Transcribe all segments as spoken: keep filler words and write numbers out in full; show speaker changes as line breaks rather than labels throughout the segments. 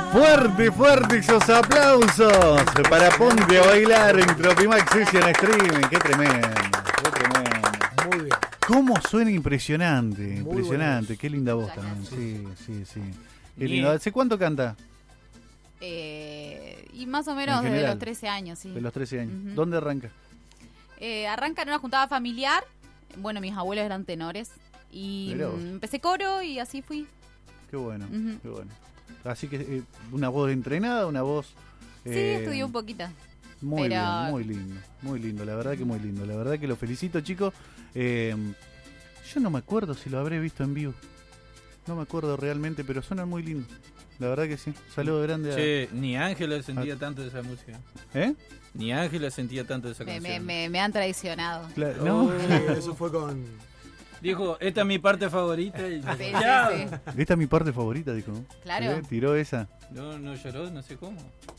Fuerte, fuerte esos aplausos para Ponte a Bailar en Tropimax Session Streaming. Qué tremendo, qué tremendo.
Muy bien.
Cómo suena impresionante,
Muy
impresionante.
buenos.
Qué linda voz también. Sí, sí, sí. Qué lindo. ¿Hace cuánto canta?
Eh, y más o menos
En
desde
general,
los trece años, sí.
De los trece años.
Ujú.
¿Dónde arranca?
Eh, arranca en una juntada familiar. Bueno, mis abuelos eran tenores. Y
Mirá vos.
mm, empecé coro y así fui.
Qué bueno,
Ujú.
qué bueno. Así que eh, una voz entrenada, una voz...
Sí,
eh,
estudié un poquito.
Muy
pero-
bien, muy lindo, muy lindo, la verdad que muy lindo, la verdad que lo felicito, chicos. Eh, yo no me acuerdo si lo habré visto en vivo, no me acuerdo realmente, pero suenan muy lindos, la verdad que sí. Saludo grande a...
Che, ni Ángela sentía tanto de esa música.
¿Eh?
Ni Ángela sentía tanto de esa
Me,
canción.
me, me, me han traicionado.
Claro, no.
Eh, Eso fue con.
Dijo, esta es mi parte favorita. Y...
Sí, sí,
¡Chao!
sí.
Esta es mi parte favorita, dijo. ¿no?
Claro.
¿Eh? Tiró esa.
No, no lloró, no sé cómo.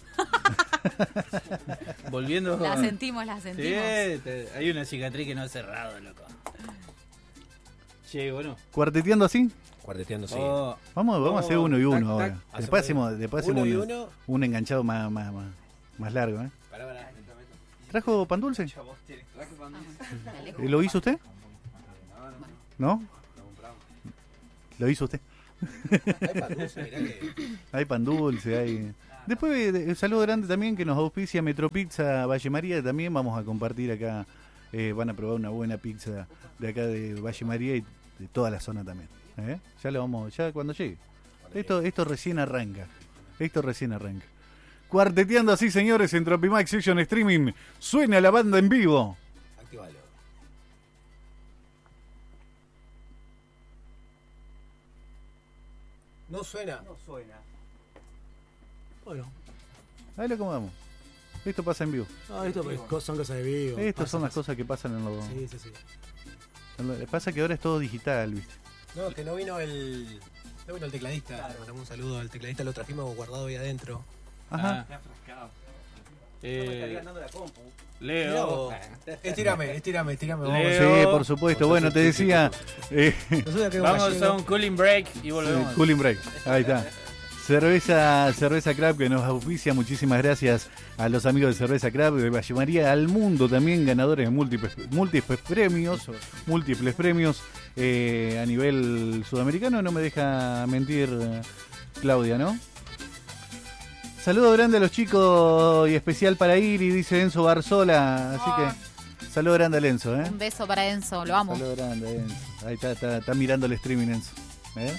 Volviendo.
La
con-
sentimos, la
Sí,
sentimos.
te- hay una cicatriz que no ha cerrado, loco. Che, bueno.
Cuarteteando así.
Cuarteteando, sí.
Oh,
Vamos, vamos a hacer uno y
Tac,
uno
tac.
ahora.
Hacemos
Después hacemos, después
uno
hacemos
y
uno-
uno.
un enganchado más, más, más, más largo, ¿eh?
Pará, pará.
¿Trajo pan dulce?
Dale.
¿Eh, ¿Lo hizo usted? ¿No? ¿Lo hizo usted?
Hay pan dulce, mirá que.
Hay pan dulce, hay... Después, eh, un saludo grande también que nos auspicia Metropizza Valle María. También vamos a compartir acá, eh, van a probar una buena pizza de acá de Valle María y de toda la zona también. ¿eh? Ya lo vamos, ya cuando llegue. Esto, esto recién arranca. Esto recién arranca. Cuarteteando así, señores, en Tropimax Session Streaming. Suena la banda en vivo.
Activalo. No suena. No suena.
Bueno,
Ahí lo acomodamos. Esto pasa en vivo.
no, esto pues, co- son cosas de vivo.
Estas
pasa,
son las
pasa.
cosas que pasan en los...
Sí, sí, sí.
en lo- Pasa que ahora es todo digital, ¿viste?
No, que no vino el. No vino el tecladista. Le mandamos un saludo al tecladista, lo trajimos guardado ahí adentro.
Ajá.
ah. Eh,
Mirá
Leo.
vos. Estírame, estírame, estírame. Vamos.
Leo.
Sí, por supuesto. Bueno, te decía... eh,
Nosotros que
Vamos
gallego.
a un cooling break y volvemos.
Cooling break. Ahí está. Cerveza, cerveza Crab que nos auspicia. Muchísimas gracias a los amigos de Cerveza Crab de Valle María, al mundo también, ganadores de múltiples, múltiples premios, múltiples premios eh, a nivel sudamericano. No me deja mentir eh, Claudia, ¿no? Saludo grande a los chicos y especial para Iri, dice Enzo Barzola. Así que saludo grande a Enzo, ¿eh?
Un beso para Enzo, lo amo.
Saludo grande, Enzo. Ahí está, está, está mirando el streaming, Enzo. ¿Eh?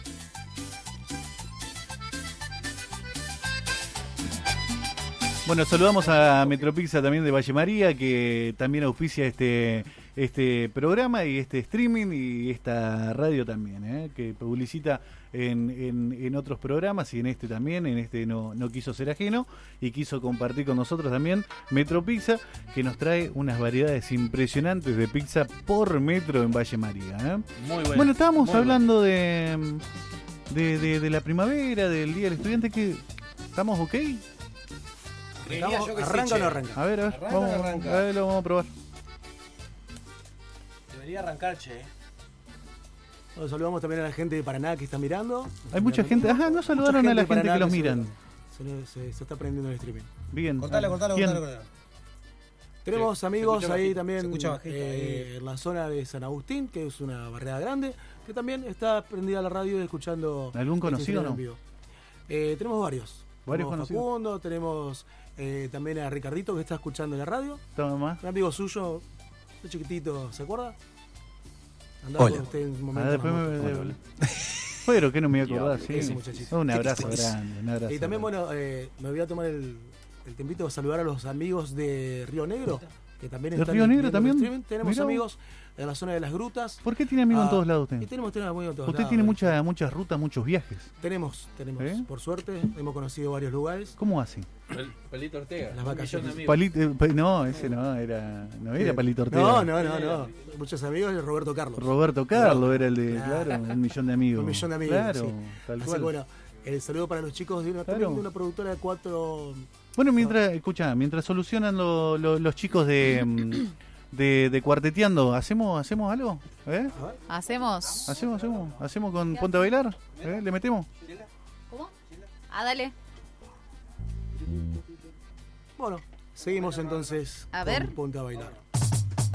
Bueno, saludamos a Metropizza también de Valle María, que también auspicia este este programa y este streaming y esta radio también, ¿eh? Que publicita en, en, en otros programas y en este también, en este no, no quiso ser ajeno y quiso compartir con nosotros también Metropizza, que nos trae unas variedades impresionantes de pizza por metro en Valle María, ¿eh?
Muy bueno.
Bueno, estábamos
Muy
hablando de, de, de, de la primavera, del Día del Estudiante, que ¿estamos ok?
Creería
Estamos-
yo que sí,
¿Arranca o
che.
no arranca?
A ver, a ver,
¿Arranca o
vamos,
no arranca?
a ver, lo vamos a probar.
Debería arrancar, che.
Bueno, saludamos también a la gente de Paraná que está mirando.
Hay mucha gente, ajá, no saludaron
Mucha
a la
de
gente
Paraná
que los
se-
miran.
Se, se- se está prendiendo el streaming.
Bien.
Cortalo, cortalo,
¿Quién?
cortalo, cortalo.
Tenemos
Sí,
amigos
se escucha
ahí
bajito,
también
se escucha bajito,
eh,
ahí.
en la zona de San Agustín, que es una barriada grande, que también está prendida la radio y escuchando.
¿Algún
este
conocido,
streaming
no?
en vivo. Eh, tenemos varios.
¿Varios
tenemos
conocidos?
Facundo, tenemos eh, también a Ricardito que está escuchando la radio.
Toma más.
Un amigo suyo, un chiquitito, ¿se acuerda? Andaba
Hola.
con usted en un
Ah,
momento.
después
en la
me...
moto.
Hola, Pero que no me voy a acordar,
Ese
sí.
muchachito.
Un abrazo
Sí, sí, sí.
grande, un abrazo.
Y también,
grande.
bueno, eh, me voy a tomar el, el tempito de saludar a los amigos de Río Negro, que también
¿De
están
Río Negro
viendo el
también?
streaming. Tenemos
Mirá vos.
amigos en la zona de las grutas.
¿Por qué tiene amigos en
Ah,
todos lados
Y
usted?
tenemos, tenemos amigos en todos
Usted
lados.
tiene mucha, muchas rutas, muchos viajes.
Tenemos, tenemos.
¿Eh?
Por suerte, hemos conocido varios lugares.
¿Cómo así?
Pel- Pelito Ortega.
Las
un
vacaciones.
millón de amigos.
Palito, eh, pe- no, ese no, era, no era Palito Ortega.
No, no, no, no. Muchos amigos de Roberto Carlos.
Roberto Carlos era el de,
Claro.
claro, un millón de amigos.
Un millón de amigos,
Claro,
sí.
tal
Así
cual.
que bueno, el saludo para los chicos de una,
Claro.
también de una productora de cuatro.
Bueno, mientras, escucha, mientras solucionan lo- lo- los chicos de, mm, de, de Cuarteteando, ¿hacemos, hacemos algo? ¿Eh?
A ver.
Hacemos.
¿Hacemos, hacemos? ¿Hacemos con Ponte a Bailar? ¿Eh? ¿Le metemos?
¿Cómo? Ah, dale.
Bueno, seguimos entonces
A
con
ver.
Ponte a Bailar.